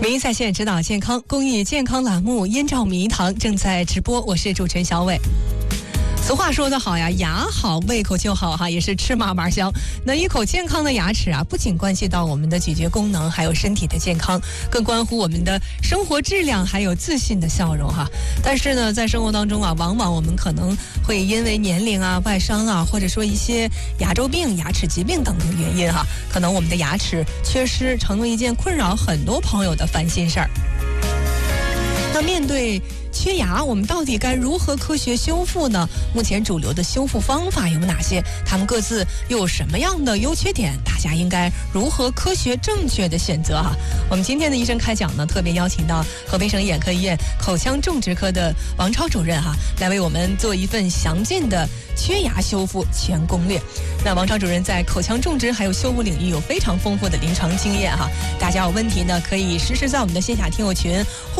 名医在线指导健康公益健康栏目燕赵迷堂正在直播，我是主持人小伟。俗话说得好呀，牙好胃口就好哈，也是吃嘛嘛香。那一口健康的牙齿啊，不仅关系到我们的咀嚼功能，还有身体的健康，更关乎我们的生活质量，还有自信的笑容哈。但是呢，在生活当中啊，往往我们可能会因为年龄啊、外伤啊，或者说一些牙周病、牙齿疾病等等原因哈，可能我们的牙齿缺失成为一件困扰很多朋友的烦心事儿。那面对缺牙，我们到底该如何科学修复呢？目前主流的修复方法有哪些？它们各自又有什么样的优缺点？大家应该如何科学正确的选择哈？我们今天的医生开讲呢，特别邀请到河北省眼科医院口腔种植科的王超主任哈，来为我们做一份详尽的缺牙修复全攻略。那王超主任在口腔种植还有修复领域有非常丰富的临床经验哈，大家有问题呢，可以实时在我们的线下听友群